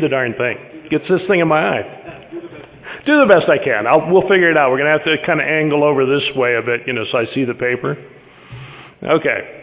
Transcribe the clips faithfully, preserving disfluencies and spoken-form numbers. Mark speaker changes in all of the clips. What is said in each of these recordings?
Speaker 1: the darn thing. Gets this thing in my eye. Do the best I can. I'll, we'll figure it out. We're going to have to kind of angle over this way a bit, you know, so I see the paper. Okay.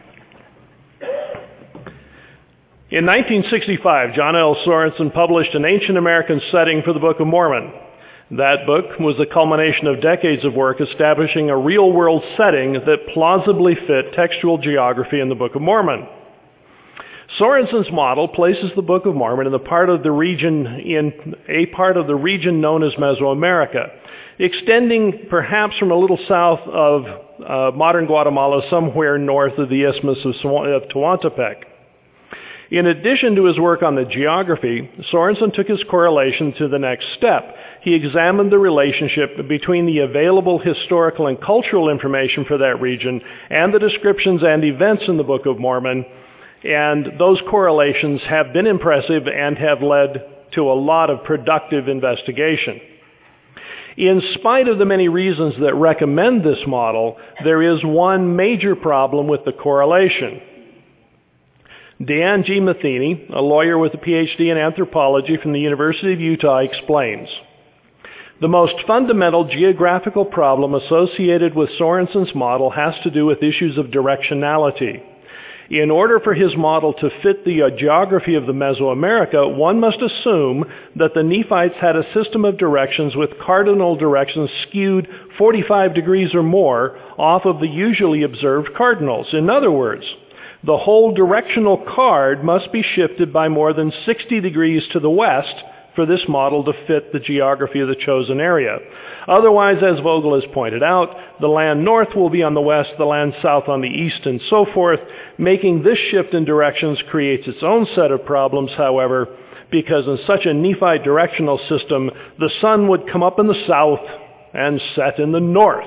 Speaker 1: In nineteen sixty-five, John L. Sorensen published An Ancient American Setting for the Book of Mormon. That book was the culmination of decades of work establishing a real-world setting that plausibly fit textual geography in the Book of Mormon. Sorensen's model places the Book of Mormon in the part of the region in a part of the region known as Mesoamerica, extending perhaps from a little south of uh, modern Guatemala, somewhere north of the Isthmus of, of Tehuantepec. In addition to his work on the geography, Sorensen took his correlation to the next step. He examined the relationship between the available historical and cultural information for that region and the descriptions and events in the Book of Mormon, and those correlations have been impressive and have led to a lot of productive investigation. In spite of the many reasons that recommend this model, there is one major problem with the correlation. Dan G. Matheny, a lawyer with a P H D in anthropology from the University of Utah, explains, the most fundamental geographical problem associated with Sorensen's model has to do with issues of directionality. In order for his model to fit the uh, geography of the Mesoamerica, one must assume that the Nephites had a system of directions with cardinal directions skewed forty-five degrees or more off of the usually observed cardinals. In other words, the whole directional card must be shifted by more than sixty degrees to the west for this model to fit the geography of the chosen area. Otherwise, as Vogel has pointed out, the land north will be on the west, the land south on the east, and so forth. Making this shift in directions creates its own set of problems, however, because in such a Nephite directional system, the sun would come up in the south and set in the north.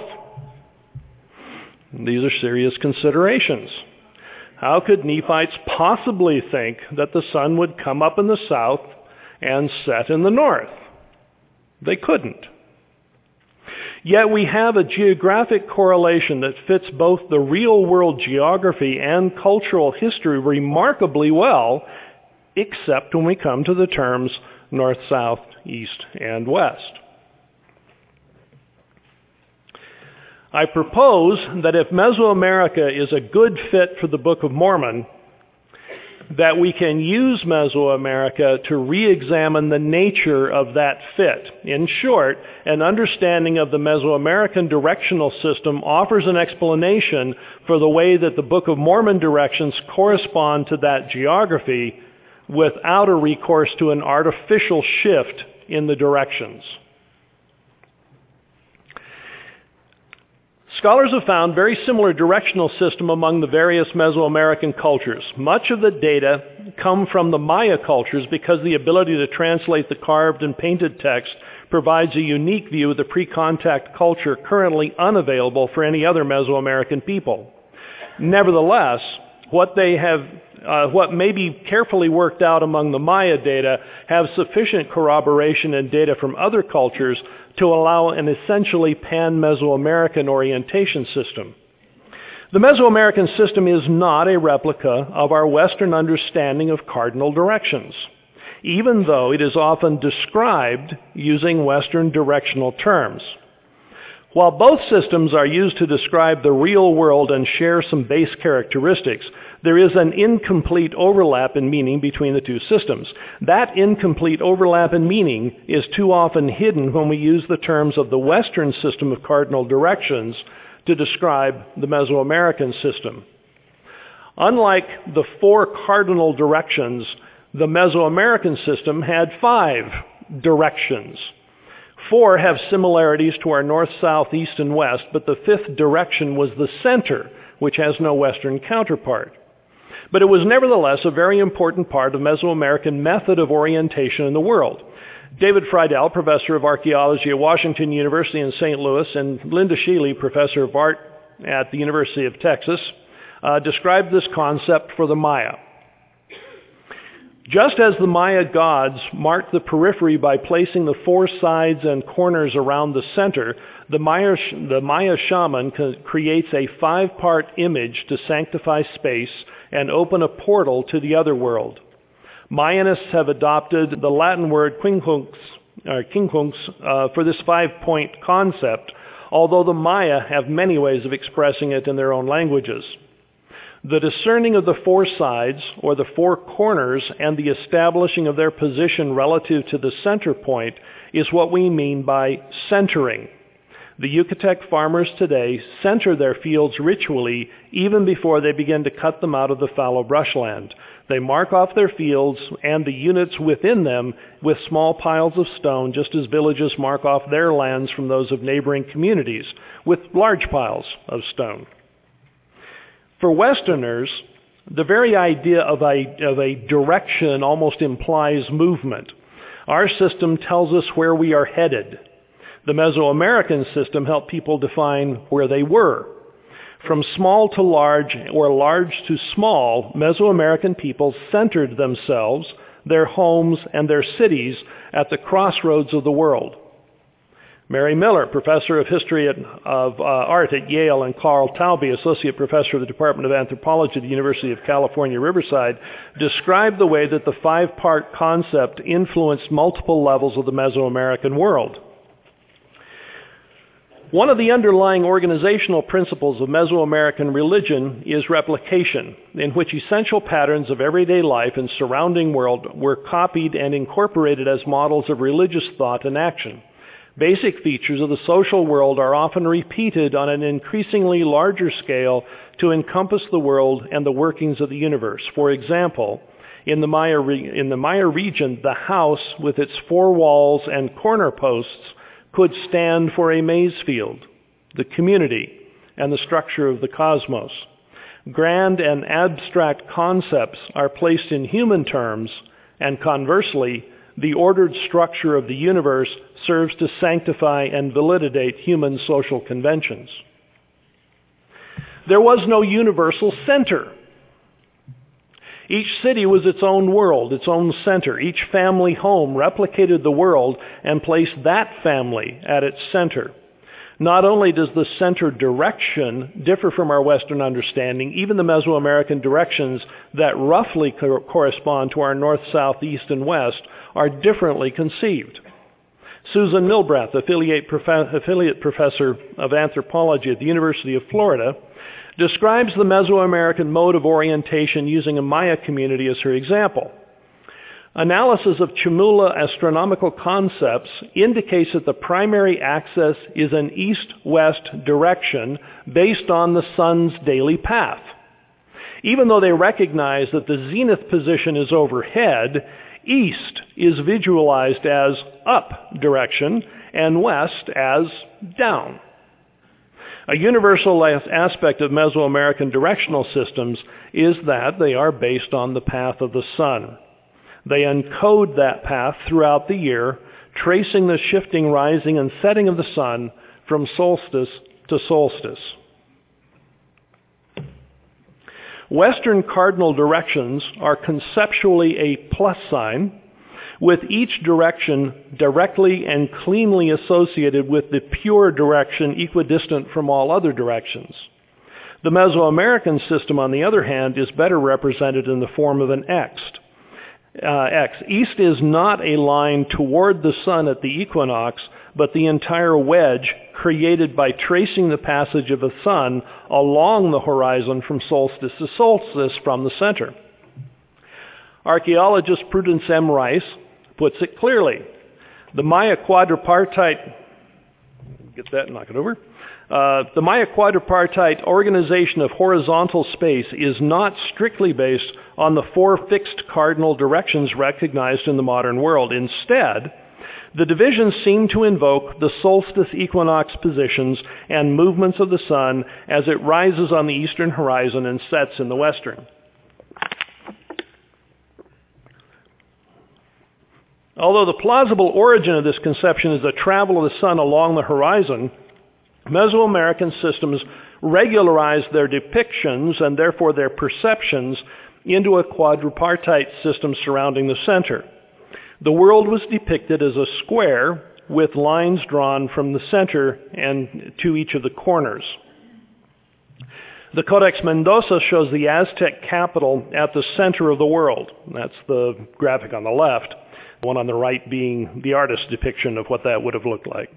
Speaker 1: These are serious considerations. How could Nephites possibly think that the sun would come up in the south and set in the north? They couldn't. Yet we have a geographic correlation that fits both the real-world geography and cultural history remarkably well, except when we come to the terms north, south, east, and west. I propose that if Mesoamerica is a good fit for the Book of Mormon, that we can use Mesoamerica to re-examine the nature of that fit. In short, an understanding of the Mesoamerican directional system offers an explanation for the way that the Book of Mormon directions correspond to that geography without a recourse to an artificial shift in the directions. Scholars have found very similar directional system among the various Mesoamerican cultures. Much of the data come from the Maya cultures because the ability to translate the carved and painted text provides a unique view of the pre-contact culture currently unavailable for any other Mesoamerican people. Nevertheless, what they have, uh, what may be carefully worked out among the Maya data have sufficient corroboration and data from other cultures to allow an essentially pan-Mesoamerican orientation system. The Mesoamerican system is not a replica of our Western understanding of cardinal directions, even though it is often described using Western directional terms. While both systems are used to describe the real world and share some base characteristics, there is an incomplete overlap in meaning between the two systems. That incomplete overlap in meaning is too often hidden when we use the terms of the Western system of cardinal directions to describe the Mesoamerican system. Unlike the four cardinal directions, the Mesoamerican system had five directions. Four have similarities to our north, south, east, and west, but the fifth direction was the center, which has no Western counterpart. But it was nevertheless a very important part of Mesoamerican method of orientation in the world. David Friedel, professor of archaeology at Washington University in Saint Louis, and Linda Sheely, professor of art at the University of Texas, uh, described this concept for the Maya. Just as the Maya gods marked the periphery by placing the four sides and corners around the center, the Maya, the Maya shaman creates a five-part image to sanctify space and open a portal to the other world. Mayanists have adopted the Latin word quincunx, or quincunx uh, for this five-point concept, although the Maya have many ways of expressing it in their own languages. The discerning of the four sides, or the four corners, and the establishing of their position relative to the center point is what we mean by centering. The Yucatec farmers today center their fields ritually even before they begin to cut them out of the fallow brushland. They mark off their fields and the units within them with small piles of stone, just as villages mark off their lands from those of neighboring communities with large piles of stone. For Westerners, the very idea of a, of a direction almost implies movement. Our system tells us where we are headed. The Mesoamerican system helped people define where they were. From small to large, or large to small, Mesoamerican people centered themselves, their homes, and their cities at the crossroads of the world. Mary Miller, professor of history at, of uh, art at Yale, and Carl Taube, associate professor of the Department of Anthropology at the University of California, Riverside, described the way that the five-part concept influenced multiple levels of the Mesoamerican world. One of the underlying organizational principles of Mesoamerican religion is replication, in which essential patterns of everyday life and surrounding world were copied and incorporated as models of religious thought and action. Basic features of the social world are often repeated on an increasingly larger scale to encompass the world and the workings of the universe. For example, in the Maya, re- in the Maya region, the house with its four walls and corner posts could stand for a maize field, the community, and the structure of the cosmos. Grand and abstract concepts are placed in human terms, and conversely, the ordered structure of the universe serves to sanctify and validate human social conventions. There was no universal center. Each city was its own world, its own center. Each family home replicated the world and placed that family at its center. Not only does the center direction differ from our Western understanding, even the Mesoamerican directions that roughly co- correspond to our north, south, east, and west are differently conceived. Susan Milbrath, affiliate, prof- affiliate professor of anthropology at the University of Florida, describes the Mesoamerican mode of orientation using a Maya community as her example. Analysis of Chamula astronomical concepts indicates that the primary axis is an east-west direction based on the sun's daily path. Even though they recognize that the zenith position is overhead, east is visualized as up direction and west as down. A universal aspect of Mesoamerican directional systems is that they are based on the path of the sun. They encode that path throughout the year, tracing the shifting rising and setting of the sun from solstice to solstice. Western cardinal directions are conceptually a plus sign, with each direction directly and cleanly associated with the pure direction equidistant from all other directions. The Mesoamerican system, on the other hand, is better represented in the form of an X. Uh, X. East is not a line toward the sun at the equinox, but the entire wedge created by tracing the passage of the sun along the horizon from solstice to solstice from the center. Archaeologist Prudence M. Rice puts it clearly. The Maya quadripartite, get that, knock it over. Uh, the Maya quadripartite organization of horizontal space is not strictly based on the four fixed cardinal directions recognized in the modern world. Instead, the divisions seem to invoke the solstice equinox positions and movements of the sun as it rises on the eastern horizon and sets in the western. Although the plausible origin of this conception is the travel of the sun along the horizon, Mesoamerican systems regularized their depictions and therefore their perceptions into a quadripartite system surrounding the center. The world was depicted as a square with lines drawn from the center and to each of the corners. The Codex Mendoza shows the Aztec capital at the center of the world. That's the graphic on the left, the one on the right being the artist's depiction of what that would have looked like.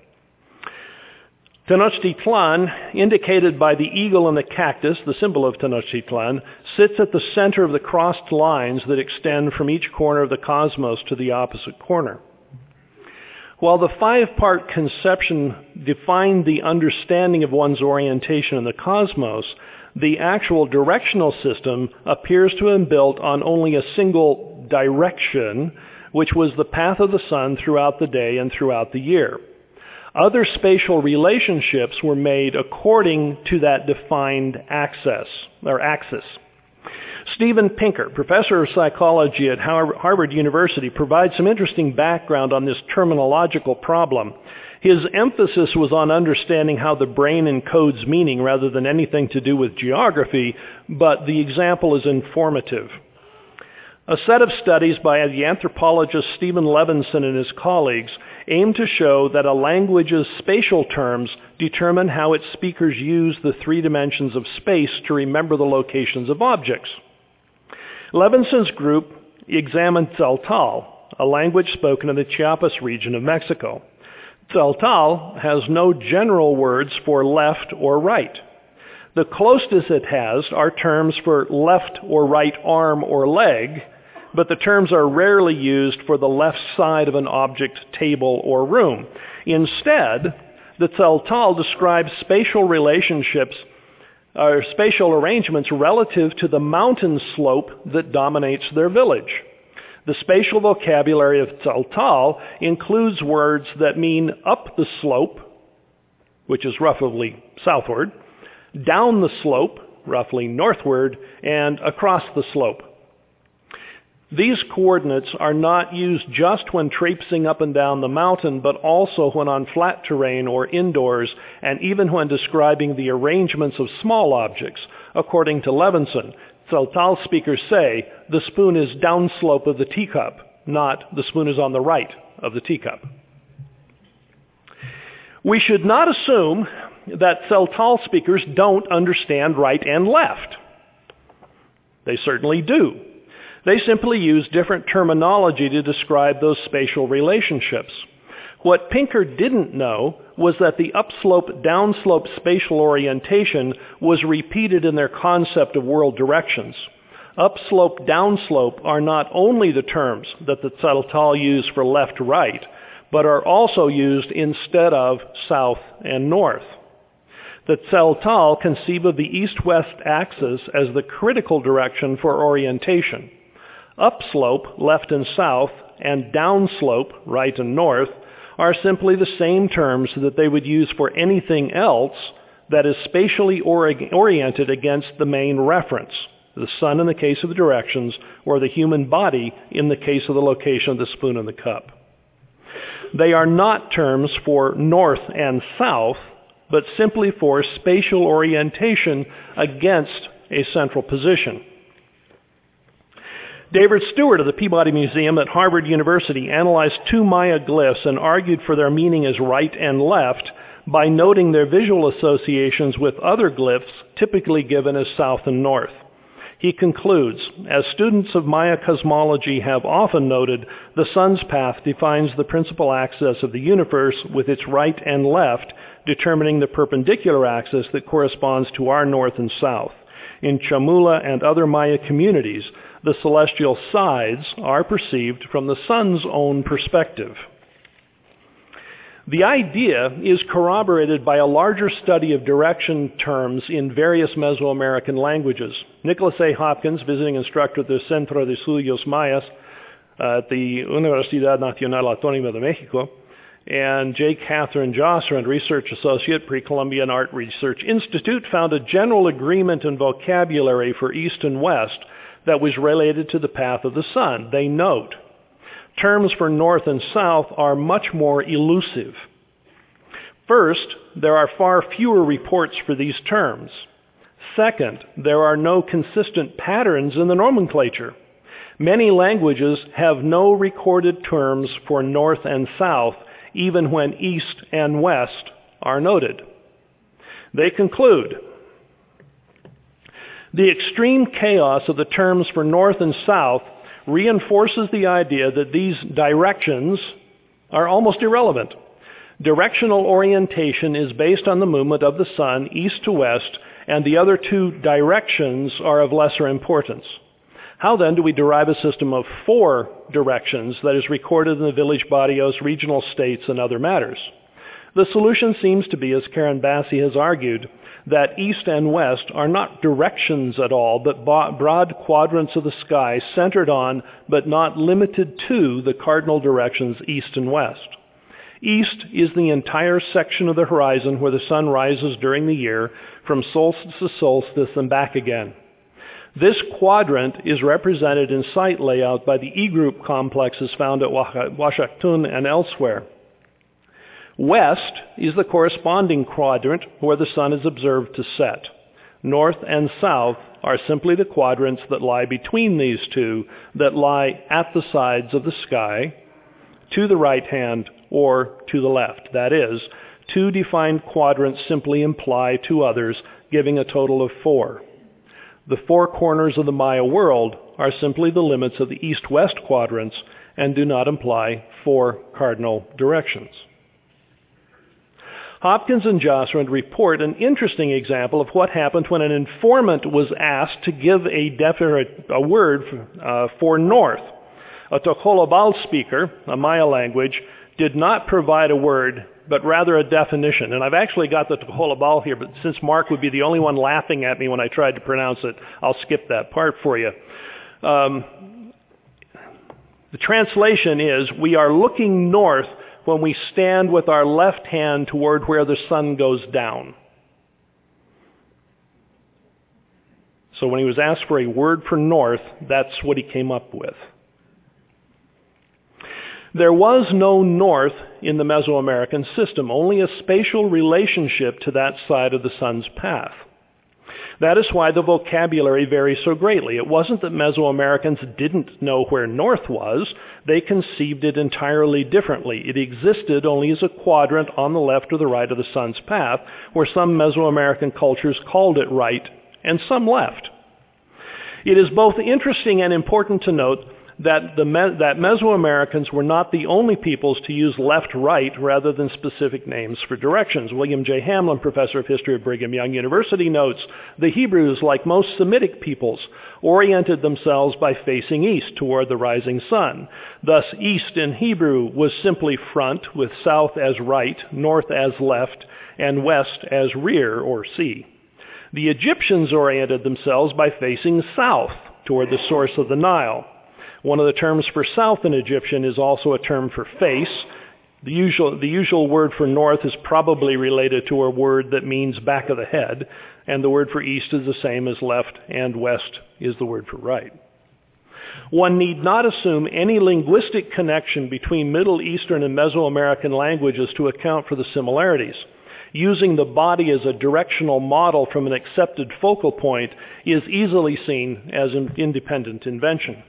Speaker 1: Tenochtitlan, indicated by the eagle and the cactus, the symbol of Tenochtitlan, sits at the center of the crossed lines that extend from each corner of the cosmos to the opposite corner. While the five-part conception defined the understanding of one's orientation in the cosmos, the actual directional system appears to have been built on only a single direction, which was the path of the sun throughout the day and throughout the year. Other spatial relationships were made according to that defined axis, or axis. Stephen Pinker, professor of psychology at Harvard University, provides some interesting background on this terminological problem. His emphasis was on understanding how the brain encodes meaning rather than anything to do with geography, but the example is informative. A set of studies by the anthropologist Stephen Levinson and his colleagues aim to show that a language's spatial terms determine how its speakers use the three dimensions of space to remember the locations of objects. Levinson's group examined Tzeltal, a language spoken in the Chiapas region of Mexico. Tzeltal has no general words for left or right. The closest it has are terms for left or right arm or leg, but the terms are rarely used for the left side of an object, table, or room. Instead, the Tzeltal describes spatial relationships or spatial arrangements relative to the mountain slope that dominates their village. The spatial vocabulary of Tzeltal includes words that mean up the slope, which is roughly southward, down the slope, roughly northward, and across the slope. These coordinates are not used just when traipsing up and down the mountain, but also when on flat terrain or indoors, and even when describing the arrangements of small objects. According to Levinson, Tzeltal speakers say the spoon is downslope of the teacup, not the spoon is on the right of the teacup. We should not assume that Tzeltal speakers don't understand right and left. They certainly do. They simply use different terminology to describe those spatial relationships. What Pinker didn't know was that the upslope, downslope spatial orientation was repeated in their concept of world directions. Upslope, downslope are not only the terms that the Tzeltal use for left-right, but are also used instead of south and north. The Tzeltal conceive of the east-west axis as the critical direction for orientation. Upslope, left and south, and downslope, right and north, are simply the same terms that they would use for anything else that is spatially ori- oriented against the main reference, the sun in the case of the directions, or the human body in the case of the location of the spoon and the cup. They are not terms for north and south, but simply for spatial orientation against a central position. David Stewart of the Peabody Museum at Harvard University analyzed two Maya glyphs and argued for their meaning as right and left by noting their visual associations with other glyphs typically given as south and north. He concludes, as students of Maya cosmology have often noted, the sun's path defines the principal axis of the universe with its right and left, determining the perpendicular axis that corresponds to our north and south. In Chamula and other Maya communities, the celestial sides are perceived from the sun's own perspective. The idea is corroborated by a larger study of direction terms in various Mesoamerican languages. Nicholas A. Hopkins, visiting instructor at the Centro de Estudios Mayas uh, at the Universidad Nacional Autónoma de Mexico, and J. Catherine Josserand, research associate, Pre-Columbian Art Research Institute, found a general agreement in vocabulary for East and West that was related to the path of the sun. They note, terms for north and south are much more elusive. First, there are far fewer reports for these terms. Second, there are no consistent patterns in the nomenclature. Many languages have no recorded terms for north and south, even when east and west are noted. They conclude, The extreme chaos of the terms for north and south reinforces the idea that these directions are almost irrelevant. Directional orientation is based on the movement of the sun east to west, and the other two directions are of lesser importance. How then do we derive a system of four directions that is recorded in the village barrios, regional states, and other matters? The solution seems to be, as Karen Bassi has argued, that east and west are not directions at all, but broad quadrants of the sky centered on, but not limited to, the cardinal directions east and west. East is the entire section of the horizon where the sun rises during the year, from solstice to solstice and back again. This quadrant is represented in site layout by the E-group complexes found at Washington and elsewhere. West is the corresponding quadrant where the sun is observed to set. North and south are simply the quadrants that lie between these two, that lie at the sides of the sky, to the right hand or to the left. That is, two defined quadrants simply imply two others, giving a total of four. The four corners of the Maya world are simply the limits of the east-west quadrants and do not imply four cardinal directions. Hopkins and Josserand report an interesting example of what happened when an informant was asked to give a definite a word uh, for north. A Tocolabal speaker, a Maya language, did not provide a word, but rather a definition. And I've actually got the Tocolabal here, but since Mark would be the only one laughing at me when I tried to pronounce it, I'll skip that part for you. Um, the translation is, we are looking north when we stand with our left hand toward where the sun goes down. So when he was asked for a word for north, that's what he came up with. There was no north in the Mesoamerican system, only a spatial relationship to that side of the sun's path. That is why the vocabulary varies so greatly. It wasn't that Mesoamericans didn't know where north was. They conceived it entirely differently. It existed only as a quadrant on the left or the right of the sun's path, where some Mesoamerican cultures called it right and some left. It is both interesting and important to note that, the, that Mesoamericans were not the only peoples to use left-right rather than specific names for directions. William J. Hamlin, professor of history at Brigham Young University, notes, the Hebrews, like most Semitic peoples, oriented themselves by facing east toward the rising sun. Thus, east in Hebrew was simply front, with south as right, north as left, and west as rear or sea. The Egyptians oriented themselves by facing south toward the source of the Nile. One of the terms for south in Egyptian is also a term for face. The usual, the usual word for north is probably related to a word that means back of the head, and the word for east is the same as left, and west is the word for right. One need not assume any linguistic connection between Middle Eastern and Mesoamerican languages to account for the similarities. Using the body as a directional model from an accepted focal point is easily seen as an independent invention.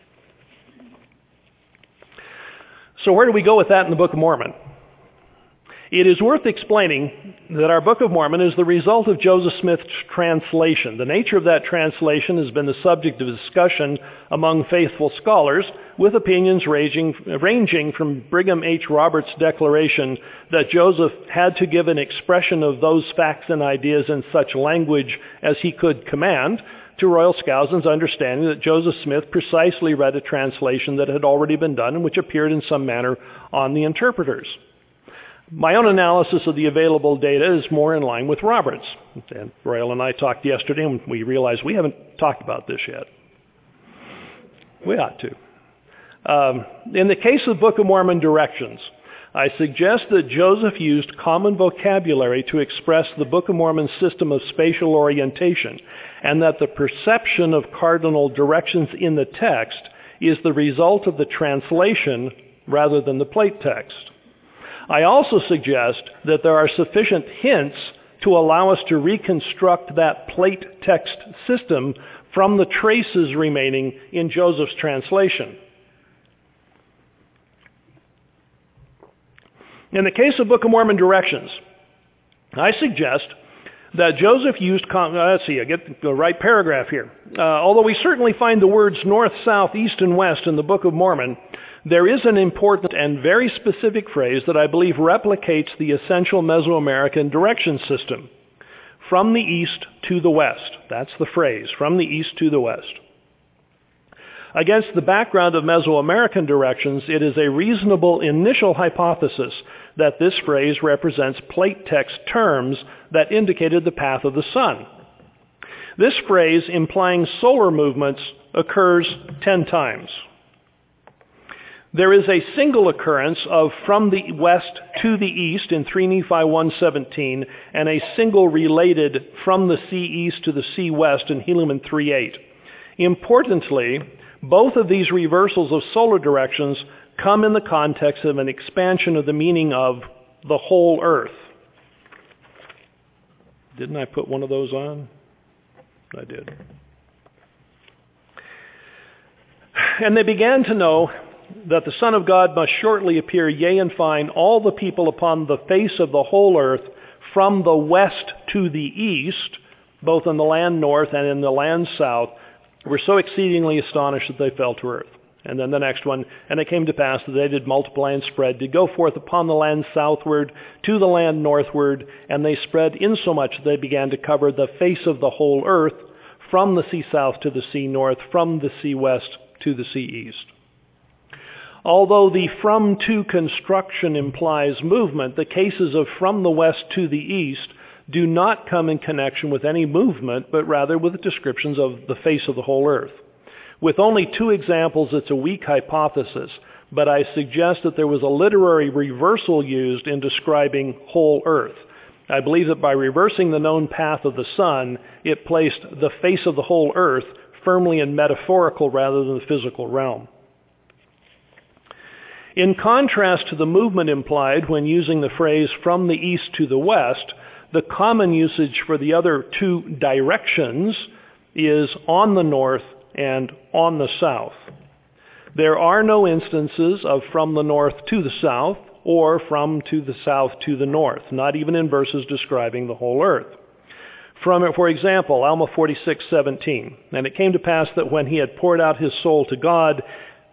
Speaker 1: So where do we go with that in the Book of Mormon? It is worth explaining that our Book of Mormon is the result of Joseph Smith's translation. The nature of that translation has been the subject of discussion among faithful scholars, with opinions ranging, ranging from Brigham H. Roberts' declaration that Joseph had to give an expression of those facts and ideas in such language as he could command, to Royal Skousen's understanding that Joseph Smith precisely read a translation that had already been done and which appeared in some manner on the interpreters. My own analysis of the available data is more in line with Roberts. And Royal and I talked yesterday, and we realized we haven't talked about this yet. We ought to. Um, in the case of the Book of Mormon directions, I suggest that Joseph used common vocabulary to express the Book of Mormon's system of spatial orientation, and that the perception of cardinal directions in the text is the result of the translation rather than the plate text. I also suggest that there are sufficient hints to allow us to reconstruct that plate text system from the traces remaining in Joseph's translation. In the case of Book of Mormon directions, I suggest that Joseph used, con- uh, let's see, I get the right paragraph here. Uh, although we certainly find the words north, south, east, and west in the Book of Mormon, there is an important and very specific phrase that I believe replicates the essential Mesoamerican direction system. From the east to the west. That's the phrase, from the east to the west. Against the background of Mesoamerican directions, it is a reasonable initial hypothesis that this phrase represents plate text terms that indicated the path of the sun. This phrase, implying solar movements, occurs ten times. There is a single occurrence of from the west to the east in three Nephi one seventeen, and a single related from the sea east to the sea west in Helaman three eight. Importantly, both of these reversals of solar directions come in the context of an expansion of the meaning of the whole earth. Didn't I put one of those on? I did. And they began to know that the Son of God must shortly appear, yea, and find all the people upon the face of the whole earth from the west to the east, both in the land north and in the land south, were so exceedingly astonished that they fell to earth. And then the next one, and it came to pass that they did multiply and spread, did go forth upon the land southward to the land northward, and they spread insomuch that they began to cover the face of the whole earth, from the sea south to the sea north, from the sea west to the sea east. Although the from to construction implies movement, the cases of from the west to the east do not come in connection with any movement, but rather with descriptions of the face of the whole earth. With only two examples, it's a weak hypothesis, but I suggest that there was a literary reversal used in describing whole earth. I believe that by reversing the known path of the sun, it placed the face of the whole earth firmly in metaphorical rather than the physical realm. In contrast to the movement implied when using the phrase from the east to the west, the common usage for the other two directions is on the north and on the south. There are no instances of from the north to the south or from to the south to the north, not even in verses describing the whole earth. From it, for example, Alma forty-six seventeen, and it came to pass that when he had poured out his soul to God,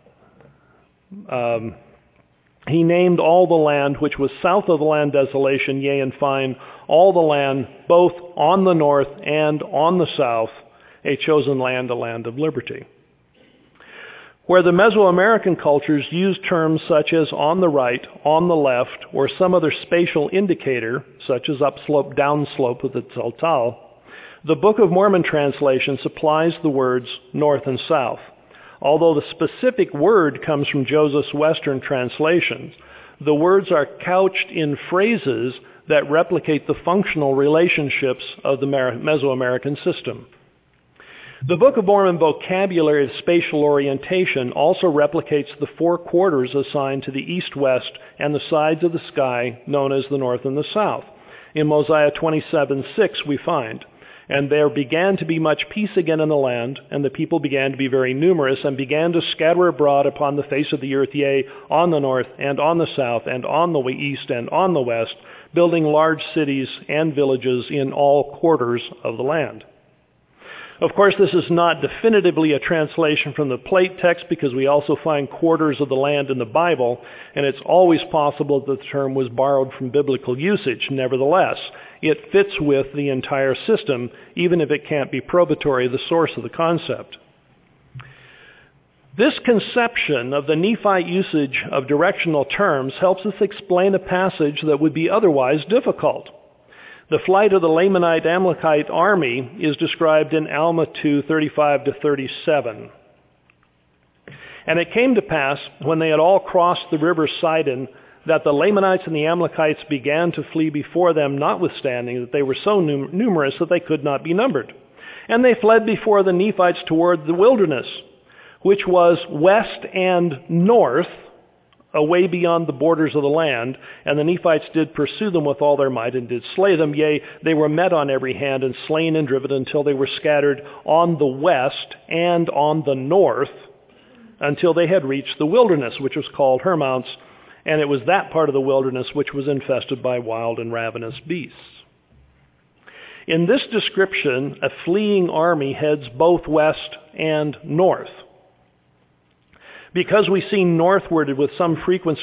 Speaker 1: um, he named all the land which was south of the land desolation, yea, and fine, all the land, both on the north and on the south, a chosen land, a land of liberty. Where the Mesoamerican cultures used terms such as on the right, on the left, or some other spatial indicator, such as upslope, downslope with the Tzaltal, the Book of Mormon translation supplies the words north and south. Although the specific word comes from Joseph's Western translations, the words are couched in phrases that replicate the functional relationships of the Mesoamerican system. The Book of Mormon vocabulary of spatial orientation also replicates the four quarters assigned to the east, west, and the sides of the sky known as the north and the south. In Mosiah twenty-seven six we find, "And there began to be much peace again in the land, and the people began to be very numerous, and began to scatter abroad upon the face of the earth, yea, on the north, and on the south, and on the east, and on the west, building large cities and villages in all quarters of the land." Of course, this is not definitively a translation from the plate text, because we also find quarters of the land in the Bible, and it's always possible that the term was borrowed from biblical usage. Nevertheless, it fits with the entire system, even if it can't be probatory of the source of the concept. This conception of the Nephite usage of directional terms helps us explain a passage that would be otherwise difficult. The flight of the Lamanite Amalekite army is described in Alma two thirty-five to thirty-seven. "And it came to pass, when they had all crossed the river Sidon, that the Lamanites and the Amalekites began to flee before them, notwithstanding that they were so num- numerous that they could not be numbered. And they fled before the Nephites toward the wilderness, which was west and north, away beyond the borders of the land. And the Nephites did pursue them with all their might, and did slay them. Yea, they were met on every hand, and slain and driven, until they were scattered on the west and on the north, until they had reached the wilderness, which was called Hermounts, and it was that part of the wilderness which was infested by wild and ravenous beasts." In this description, a fleeing army heads both west and north. Because we see northward with some frequency